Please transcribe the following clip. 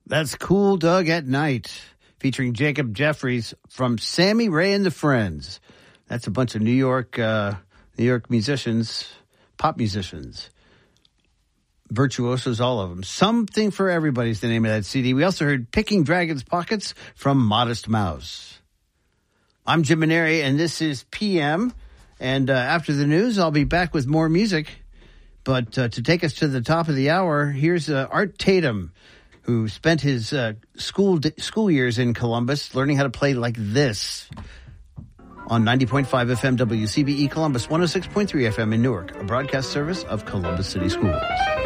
That's Cool Doug at Night, featuring Jacob Jeffries from Sammy Ray and the Friends. That's a bunch of New York musicians, pop musicians. Virtuosos, all of them. Something for Everybody is the name of that CD. We also heard Picking Dragon's Pockets from Modest Mouse. I'm Jim Maneri, and this is PM. And after the news, I'll be back with more music. But to take us to the top of the hour, here's Art Tatum, who spent his school years in Columbus learning how to play like this on 90.5 FM WCBE Columbus, 106.3 FM in Newark, a broadcast service of Columbus City Schools.